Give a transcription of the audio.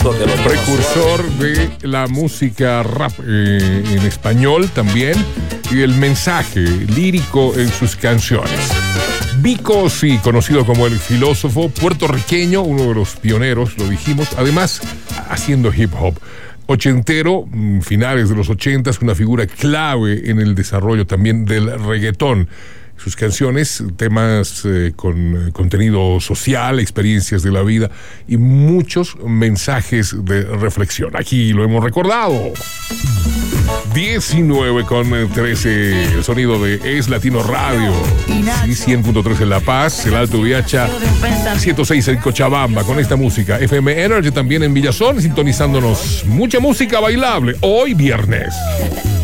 Precursor de la música rap en español también, y el mensaje lírico en sus canciones. Vico, sí, conocido como el filósofo puertorriqueño, uno de los pioneros, lo dijimos, además haciendo hip hop. Ochentero, finales de los 80, una figura clave en el desarrollo también del reggaetón. Sus canciones, temas con contenido social, experiencias de la vida y muchos mensajes de reflexión. Aquí lo hemos recordado. 19:13, el sonido de Es Latino Radio. Sí, 100.3 en La Paz, el Alto Viacha, 106 en Cochabamba. Con esta música, FM Energy también en Villazón, sintonizándonos. Mucha música bailable hoy viernes.